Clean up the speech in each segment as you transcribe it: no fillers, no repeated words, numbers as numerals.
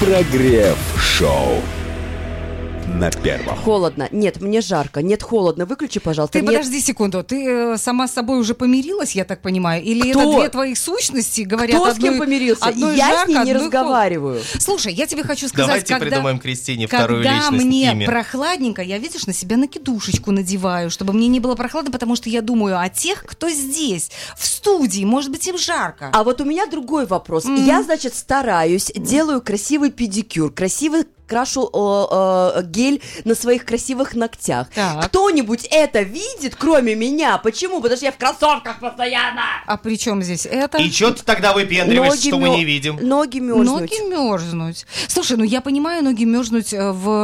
Прогрев-шоу на первом. Холодно. Нет, мне жарко. Нет, холодно. Выключи, пожалуйста. Ты подожди секунду. Ты сама с собой уже помирилась, я так понимаю? Или это две твоих сущности говорят Кто с кем помирился? Я с ней не разговариваю. Слушай, я тебе хочу сказать, давайте придумаем Кристине вторую когда личность. мне имя. прохладненько, я, видишь, на себя накидушечку надеваю, чтобы мне не было прохладно, потому что я думаю о тех, кто здесь, в студии. Может быть, им жарко. А вот у меня другой вопрос. Я, значит, стараюсь, делаю красивый педикюр, красивый крашу гель на своих красивых ногтях. Так. Кто-нибудь это видит, кроме меня? Почему? Потому что я в кроссовках постоянно. А при чем здесь это? И что ты тогда выпендриваешься, что мы не видим? Ноги мерзнуть. Ноги мерзнуть. Слушай, ну я понимаю, ноги мерзнуть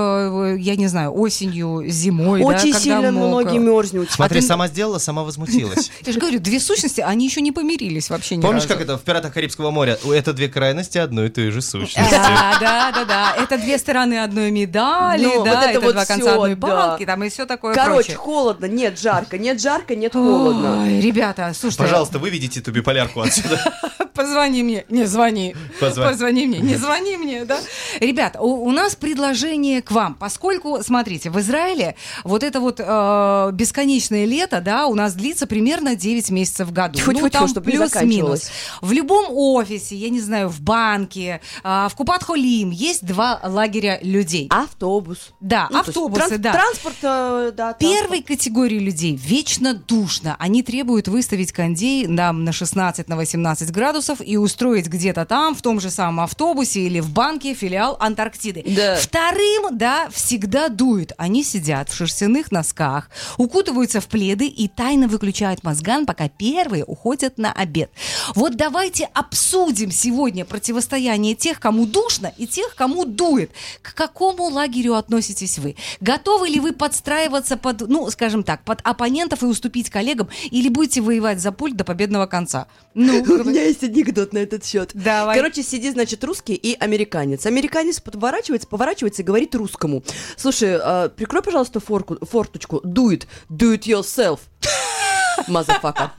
я не знаю, осенью, зимой, Очень да, сильно ноги мерзнуть. Смотри, сама сделала, сама возмутилась. Я же говорю, две сущности, они еще не помирились вообще ни Помнишь, разу. как это в «Пиратах Карибского моря»? Это две крайности одной и той же сущности. Да. Это две стороны одной медали, Ну, да, вот это вот два конца всё, одной да. палки, там и все такое Короче, прочее. холодно, нет жарко, нет холодно. Ой, ребята, слушайте. Пожалуйста, выведите эту биполярку отсюда. Позвони мне. Не, звони. Позвони. Позвони мне. Не звони мне, да? Ребят, у нас предложение к вам. Поскольку, смотрите, в Израиле вот это вот бесконечное лето, да, у нас длится примерно 9 месяцев в году. Тьфу-тьфу-тьфу, там чтобы не плюс-минус. заканчивалось. В любом офисе, я не знаю, в банке, в Купат-Холим есть два лагеря людей. Автобус. Да, Ну, то есть автобусы, да. Транспорт, да. Первой категории людей вечно душно. Они требуют выставить кондей нам на 16-18 градусов и устроить где-то там, в том же самом автобусе или в банке филиал Антарктиды. Да. Вторым, да, всегда дует. Они сидят в шерстяных носках, укутываются в пледы и тайно выключают мозган, пока первые уходят на обед. Вот давайте обсудим сегодня противостояние тех, кому душно, и тех, кому дует. К какому лагерю относитесь вы? Готовы ли вы подстраиваться под, ну, скажем так, под оппонентов и уступить коллегам, или будете воевать за пульт до победного конца? Ну, У меня есть анекдот на этот счет. Давай. Короче, сидит, значит, русский и американец. Американец поворачивается и говорит русскому: слушай, прикрой, пожалуйста, форточку. Do it yourself. Мазафака.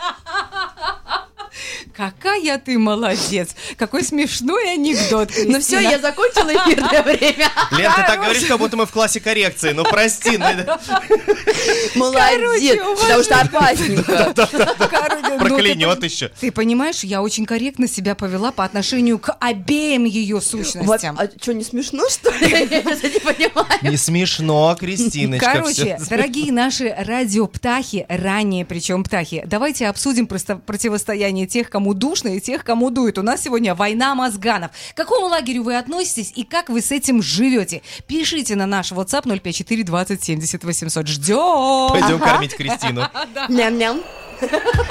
какая ты молодец. Какой смешной анекдот, Кристина. Ну все, я закончила эфирное время. Лен, ты так говоришь, как будто мы в классе коррекции. Ну, прости. Молодец, потому что опасненько. Проклянет еще. Ты понимаешь, я очень корректно себя повела по отношению к обеим ее сущностям. А что, не смешно, что ли? Я не понимаю. Не смешно, Кристиночка. Короче, дорогие наши радиоптахи, ранее причем птахи, давайте обсудим противостояние тех, кому душно, и тех, кому дует. У нас сегодня война мозганов. К какому лагерю вы относитесь и как вы с этим живете? Пишите на наш WhatsApp 054 20 70 800. Ждем! Пойдем кормить Кристину. Ням-ням.